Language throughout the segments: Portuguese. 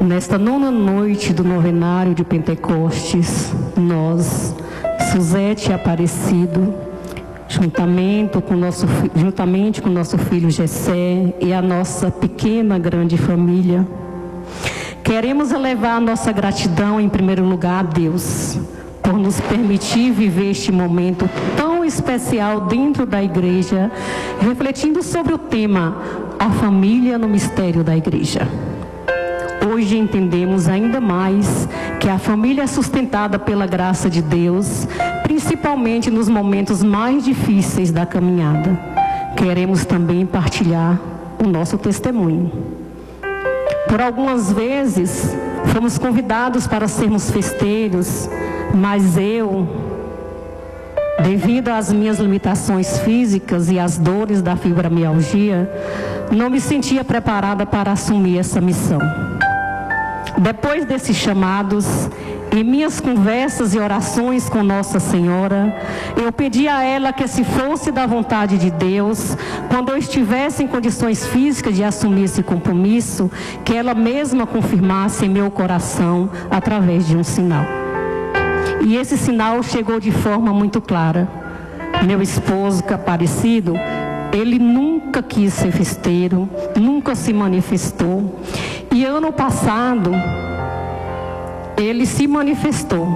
Nesta nona noite do novenário de Pentecostes, nós, Suzete Aparecido, juntamente com nosso filho Gessé e a nossa pequena, grande família, queremos elevar a nossa gratidão em primeiro lugar a Deus, por nos permitir viver este momento tão especial dentro da igreja, refletindo sobre o tema, a família no mistério da igreja. Hoje entendemos ainda mais que a família é sustentada pela graça de Deus, principalmente nos momentos mais difíceis da caminhada. Queremos também partilhar o nosso testemunho. Por algumas vezes, fomos convidados para sermos festeiros, mas eu, devido às minhas limitações físicas e às dores da fibromialgia, não me sentia preparada para assumir essa missão. Depois desses chamados, em minhas conversas e orações com Nossa Senhora, eu pedi a ela que, se fosse da vontade de Deus, quando eu estivesse em condições físicas de assumir esse compromisso, que ela mesma confirmasse em meu coração através de um sinal. E esse sinal chegou de forma muito clara. Meu esposo, Aparecido, ele nunca quis ser festeiro, nunca se manifestou. E ano passado, ele se manifestou.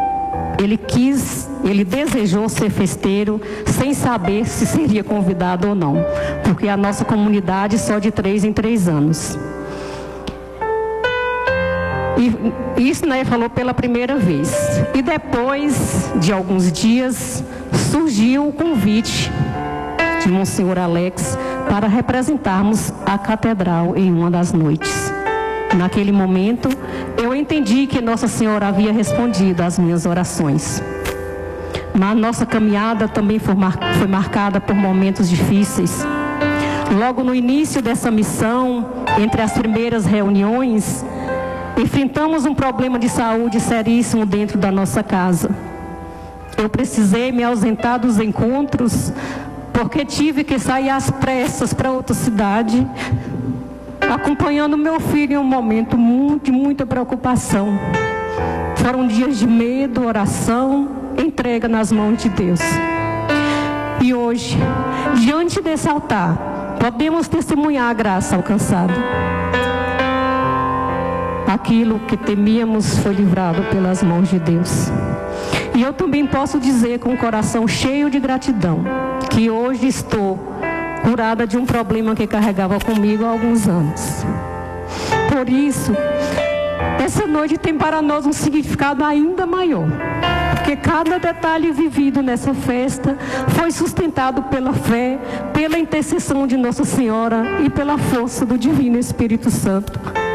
Ele desejou ser festeiro sem saber se seria convidado ou não, porque a nossa comunidade só de 3 em 3 anos. E isso, né, falou pela primeira vez. E depois de alguns dias, surgiu o convite de Monsenhor Alex para representarmos a catedral em uma das noites. Naquele momento, eu entendi que Nossa Senhora havia respondido às minhas orações. Mas nossa caminhada também foi marcada por momentos difíceis. Logo no início dessa missão, entre as primeiras reuniões, enfrentamos um problema de saúde seríssimo dentro da nossa casa. Eu precisei me ausentar dos encontros, porque tive que sair às pressas para outra cidade, acompanhando meu filho em um momento de muita preocupação. Foram dias de medo, oração, entrega nas mãos de Deus. E hoje, diante desse altar, podemos testemunhar a graça alcançada. Aquilo que temíamos foi livrado pelas mãos de Deus. E eu também posso dizer com o coração cheio de gratidão, que hoje estou curada de um problema que carregava comigo há alguns anos. Por isso, essa noite tem para nós um significado ainda maior, porque cada detalhe vivido nessa festa foi sustentado pela fé, pela intercessão de Nossa Senhora e pela força do Divino Espírito Santo.